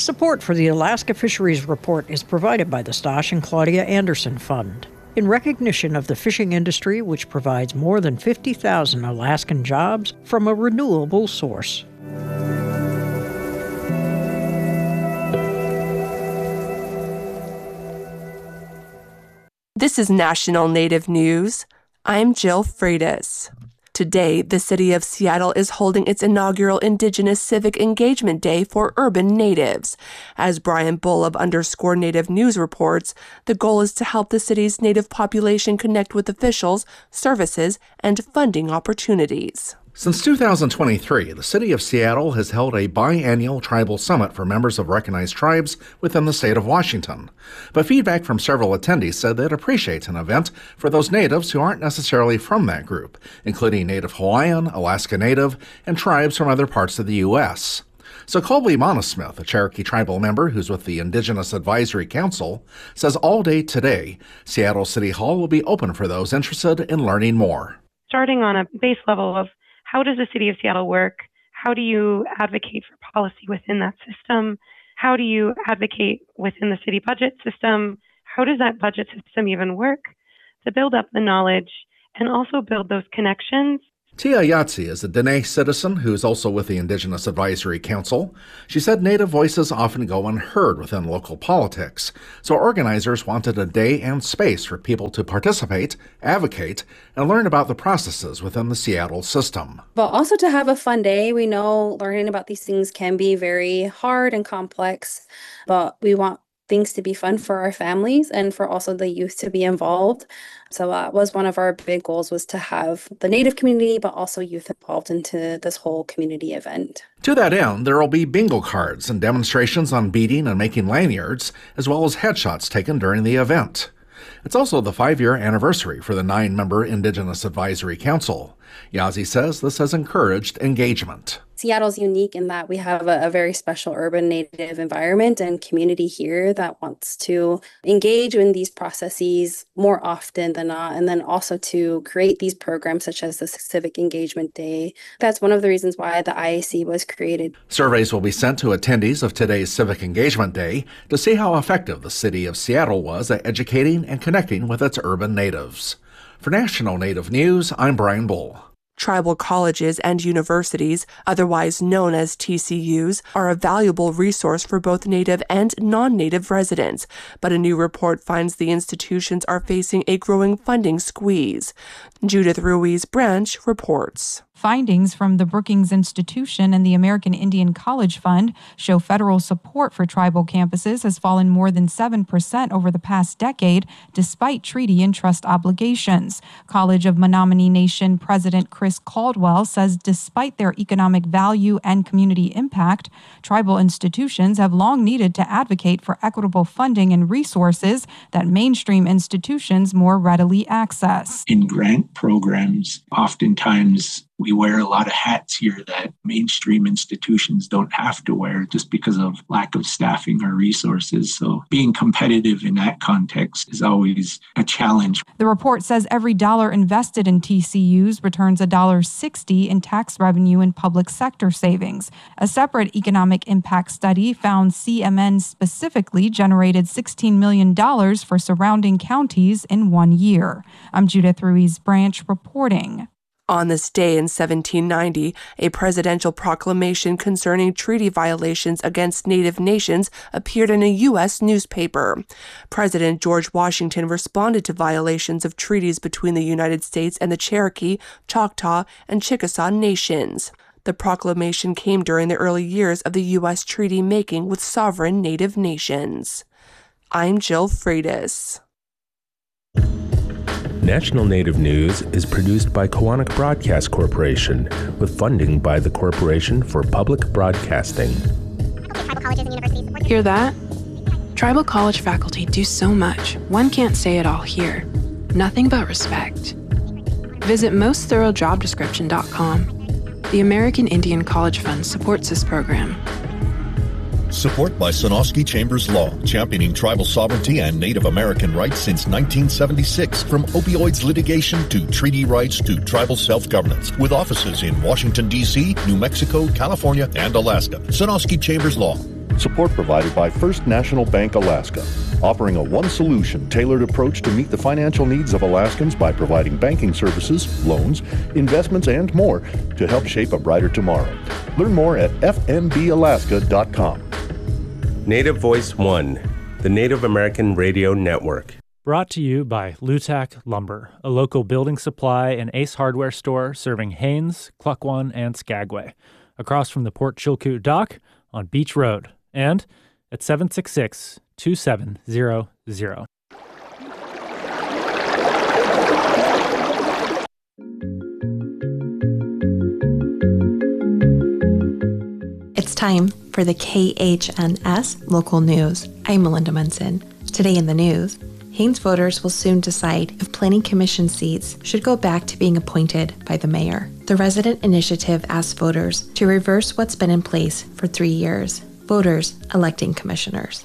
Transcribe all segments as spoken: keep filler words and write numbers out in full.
Support for the Alaska Fisheries Report is provided by the Stosh and Claudia Anderson Fund, in recognition of the fishing industry, which provides more than fifty thousand Alaskan jobs from a renewable source. This is National Native News. I'm Jill Freitas. Today, the city of Seattle is holding its inaugural Indigenous Civic Engagement Day for urban natives. As Brian Bull of Underscore Native News reports, the goal is to help the city's native population connect with officials, services, and funding opportunities. Since two thousand twenty-three, the City of Seattle has held a biannual tribal summit for members of recognized tribes within the state of Washington. But feedback from several attendees said they'd appreciate an event for those natives who aren't necessarily from that group, including Native Hawaiian, Alaska Native, and tribes from other parts of the U S So Colby Monosmith, a Cherokee tribal member who's with the Indigenous Advisory Council, says all day today, Seattle City Hall will be open for those interested in learning more. Starting on a base level of how does the City of Seattle work? How do you advocate for policy within that system? How do you advocate within the city budget system? How does that budget system even work? To build up the knowledge and also build those connections. Tia Yahtzee is a Dene citizen who is also with the Indigenous Advisory Council. She said Native voices often go unheard within local politics, so organizers wanted a day and space for people to participate, advocate, and learn about the processes within the Seattle system. But also to have a fun day. We know learning about these things can be very hard and complex, but we want things to be fun for our families and for also the youth to be involved. So that uh, was one of our big goals, was to have the Native community, but also youth involved into this whole community event. To that end, there will be bingo cards and demonstrations on beading and making lanyards, as well as headshots taken during the event. It's also the five-year anniversary for the nine-member Indigenous Advisory Council. Yazzie says this has encouraged engagement. Seattle's unique in that we have a, a very special urban Native environment and community here that wants to engage in these processes more often than not, and then also to create these programs such as the Civic Engagement Day. That's one of the reasons why the I A C was created. Surveys will be sent to attendees of today's Civic Engagement Day to see how effective the city of Seattle was at educating and connecting with its urban natives. For National Native News, I'm Brian Bull. Tribal colleges and universities, otherwise known as T C Us, are a valuable resource for both Native and non-Native residents, but a new report finds the institutions are facing a growing funding squeeze. Judith Ruiz Branch reports. Findings from the Brookings Institution and the American Indian College Fund show federal support for tribal campuses has fallen more than seven percent over the past decade, despite treaty and trust obligations. College of Menominee Nation President Chris Caldwell says despite their economic value and community impact, tribal institutions have long needed to advocate for equitable funding and resources that mainstream institutions more readily access. In grant programs, oftentimes we wear a lot of hats here that mainstream institutions don't have to wear just because of lack of staffing or resources. So being competitive in that context is always a challenge. The report says every dollar invested in T C Us returns one dollar sixty in tax revenue and public sector savings. A separate economic impact study found C M N specifically generated sixteen million dollars for surrounding counties in one year. I'm Judith Ruiz Branch reporting. On this day in seventeen ninety, a presidential proclamation concerning treaty violations against Native nations appeared in a U S newspaper. President George Washington responded to violations of treaties between the United States and the Cherokee, Choctaw, and Chickasaw nations. The proclamation came during the early years of the U S treaty making with sovereign Native nations. I'm Jill Freitas. National Native News is produced by Koahnic Broadcast Corporation with funding by the Corporation for Public Broadcasting. Hear that? Tribal college faculty do so much, one can't say it all here. Nothing but respect. Visit most thorough job description dot com. The American Indian College Fund supports this program. Support by Sonosky Chambers Law, championing tribal sovereignty and Native American rights since nineteen seventy-six. From opioids litigation to treaty rights to tribal self-governance. With offices in Washington, D C, New Mexico, California, and Alaska. Sonosky Chambers Law. Support provided by First National Bank Alaska, offering a one-solution tailored approach to meet the financial needs of Alaskans by providing banking services, loans, investments, and more to help shape a brighter tomorrow. Learn more at f n b alaska dot com. Native Voice One, the Native American Radio Network. Brought to you by Lutak Lumber, a local building supply and Ace Hardware store serving Haines, Klukwan, and Skagway, across from the Port Chilkoot Dock on Beach Road, and at seven six six, two seven zero zero. It's time for the K H N S local news. I'm Melinda Munson. Today in the news, Haines voters will soon decide if Planning Commission seats should go back to being appointed by the mayor. The resident initiative asks voters to reverse what's been in place for three years, voters electing commissioners.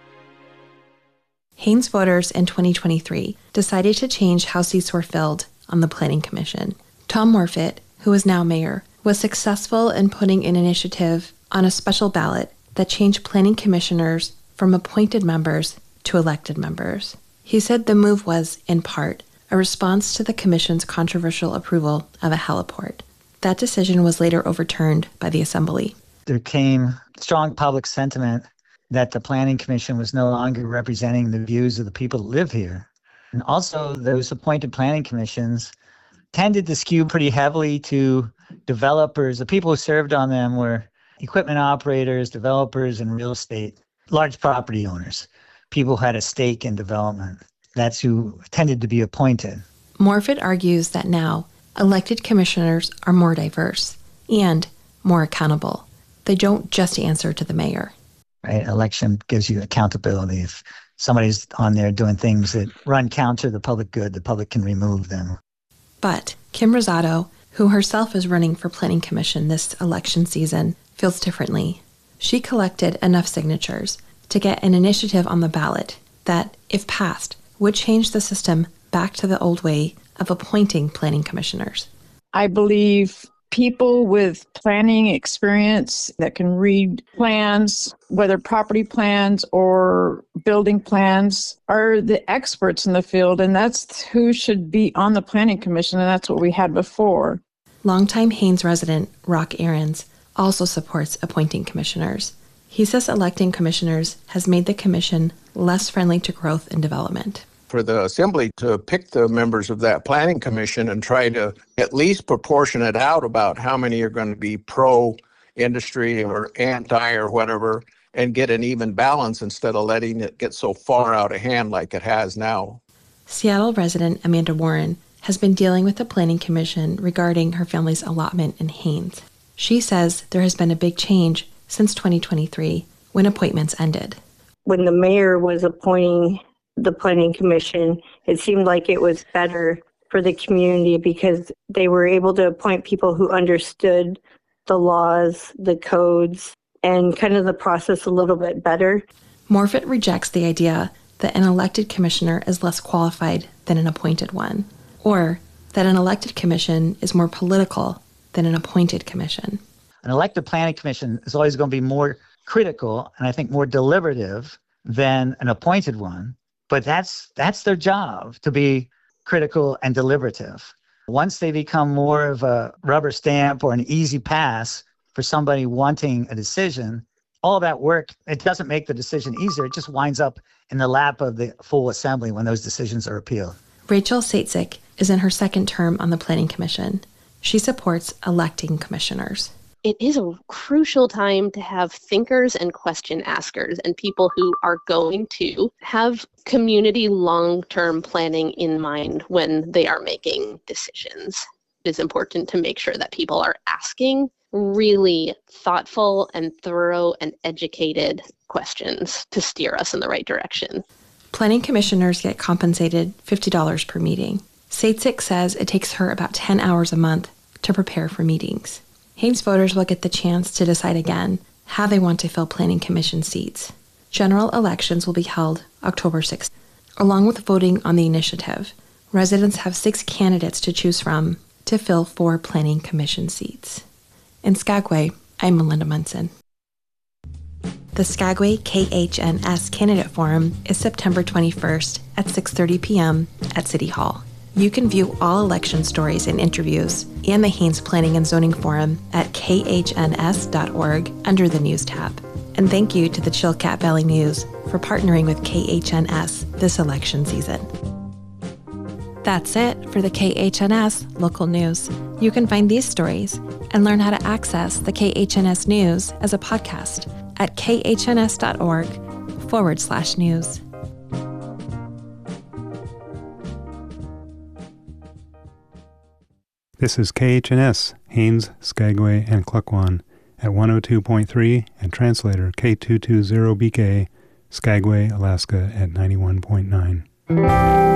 Haines voters in twenty twenty-three decided to change how seats were filled on the Planning Commission. Tom Morfitt, who is now mayor, was successful in putting an initiative on a special ballot that changed planning commissioners from appointed members to elected members. He said the move was, in part, a response to the commission's controversial approval of a heliport. That decision was later overturned by the Assembly. There came strong public sentiment that the Planning Commission was no longer representing the views of the people that live here. And also, those appointed planning commissions tended to skew pretty heavily to developers. The people who served on them were equipment operators, developers, and real estate, large property owners, people who had a stake in development. That's who tended to be appointed. Morfitt argues that now elected commissioners are more diverse and more accountable. They don't just answer to the mayor. Right? Election gives you accountability. If somebody's on there doing things that run counter to the public good, the public can remove them. But Kim Rosado, who herself is running for Planning Commission this election season, feels differently. She collected enough signatures to get an initiative on the ballot that, if passed, would change the system back to the old way of appointing planning commissioners. I believe people with planning experience that can read plans, whether property plans or building plans, are the experts in the field, and that's who should be on the Planning Commission, and that's what we had before. Longtime Haines resident Rock Ahrens also supports appointing commissioners. He says electing commissioners has made the commission less friendly to growth and development. For the Assembly to pick the members of that Planning Commission and try to at least proportion it out about how many are going to be pro-industry or anti or whatever, and get an even balance instead of letting it get so far out of hand like it has now. Seattle resident Amanda Warren has been dealing with the Planning Commission regarding her family's allotment in Haines. She says there has been a big change since twenty twenty-three, when appointments ended. When the mayor was appointing the Planning Commission, it seemed like it was better for the community because they were able to appoint people who understood the laws, the codes, and kind of the process a little bit better. Morfitt rejects the idea that an elected commissioner is less qualified than an appointed one, or that an elected commission is more political than an appointed commission. An elected planning commission is always going to be more critical and I think more deliberative than an appointed one. But that's that's their job, to be critical and deliberative. Once they become more of a rubber stamp or an easy pass for somebody wanting a decision, all that work, it doesn't make the decision easier. It just winds up in the lap of the full assembly when those decisions are appealed. Rachel Satzik is in her second term on the Planning Commission. She supports electing commissioners. It is a crucial time to have thinkers and question askers and people who are going to have community long-term planning in mind when they are making decisions. It is important to make sure that people are asking really thoughtful and thorough and educated questions to steer us in the right direction. Planning commissioners get compensated fifty dollars per meeting. Satzik says it takes her about ten hours a month to prepare for meetings. Haines voters will get the chance to decide again how they want to fill Planning Commission seats. General elections will be held October sixth. Along with voting on the initiative, residents have six candidates to choose from to fill four Planning Commission seats. In Skagway, I'm Melinda Munson. The Skagway K H N S Candidate Forum is September twenty-first at six thirty p.m. at City Hall. You can view all election stories and interviews and the Haines Planning and Zoning Forum at k h n s dot org under the News tab. And thank you to the Chilkat Valley News for partnering with K H N S this election season. That's it for the K H N S local news. You can find these stories and learn how to access the K H N S News as a podcast at k h n s dot org forward slash news. This is K H N S, Haines, Skagway, and Klukwan at one oh two point three and translator K two two zero B K, Skagway, Alaska at ninety-one point nine.